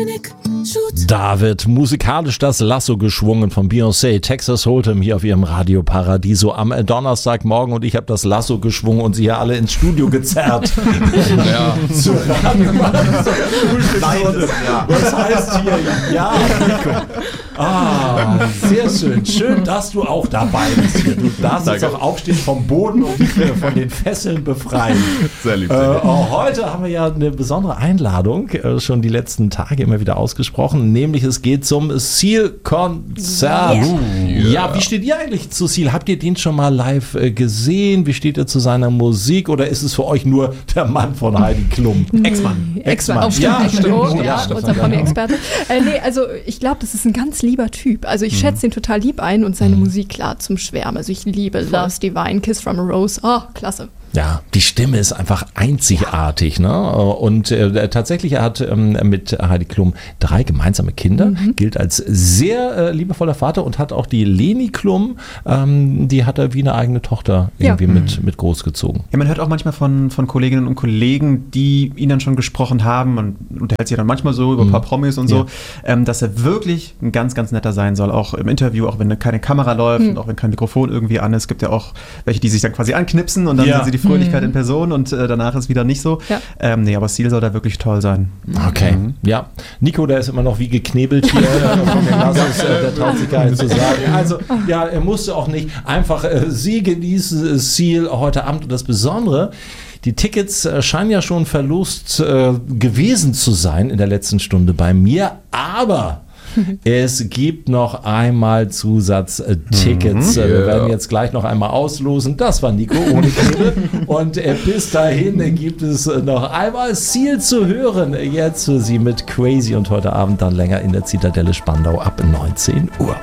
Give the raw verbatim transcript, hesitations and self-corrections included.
Da wird musikalisch das Lasso geschwungen von Beyoncé, Texas Hold'em hier auf ihrem Radio Paradiso am Donnerstagmorgen und ich habe das Lasso geschwungen und sie hier alle ins Studio gezerrt. Ja. Zur Radio Paradiso. Was heißt hier? Ja, Nico. Ah, sehr schön. Schön, dass du auch dabei bist hier. Du darfst jetzt auch aufstehen vom Boden und dich von den Fesseln befreien. Sehr lieb. Sehr lieb. Äh, heute haben wir ja eine besondere Einladung, äh, schon die letzten Tage immer wieder ausgesprochen, nämlich es geht zum Seal-Konzert. Yeah. Yeah. Ja, wie steht ihr eigentlich zu Seal? Habt ihr den schon mal live äh, gesehen? Wie steht ihr zu seiner Musik? Oder ist es für euch nur der Mann von Heidi Klum? Ex-Mann. Ex-Mann. Auf ja, stimmt. Oh, ja, ja, unser Promi-Experte. Äh, nee, also ich glaube, das ist ein ganz lieber Typ. Also ich mhm. schätze ihn total lieb ein und seine mhm. Musik klar zum Schwärmen. Also ich liebe Voll. Love's Divine, Kiss from a Rose. Oh, klasse. Ja, die Stimme ist einfach einzigartig, ne? Und äh, tatsächlich, er hat ähm, mit Heidi Klum drei gemeinsame Kinder, mhm. gilt als sehr äh, liebevoller Vater und hat auch die Leni Klum, ähm, die hat er wie eine eigene Tochter irgendwie ja. mit, mit großgezogen. Ja, man hört auch manchmal von, von Kolleginnen und Kollegen, die ihn dann schon gesprochen haben, man unterhält sich dann manchmal so über ein paar Promis und so, ja. ähm, dass er wirklich ein ganz, ganz netter sein soll, auch im Interview, auch wenn keine Kamera läuft mhm. und auch wenn kein Mikrofon irgendwie an ist. Es gibt ja auch welche, die sich dann quasi anknipsen und dann ja. sind sie die Fröhlichkeit mhm. in Person und äh, danach ist wieder nicht so. Ja. Ähm, nee, aber Seal soll da wirklich toll sein. Okay, mhm. ja. Nico, der ist immer noch wie geknebelt hier von den Lassos, äh, der traut sich gar nicht zu sagen. Also, ja, er musste auch nicht. Einfach, äh, Sie genießen äh, Seal heute Abend. Und das Besondere, die Tickets äh, scheinen ja schon Verlust äh, gewesen zu sein in der letzten Stunde bei mir, aber es gibt noch einmal Zusatztickets. Mhm, yeah. Wir werden jetzt gleich noch einmal auslosen. Das war Nico ohne Knebel. Und äh, bis dahin äh, gibt es äh, noch einmal Seal zu hören. Jetzt für Sie mit Crazy und heute Abend dann länger in der Zitadelle Spandau ab neunzehn Uhr.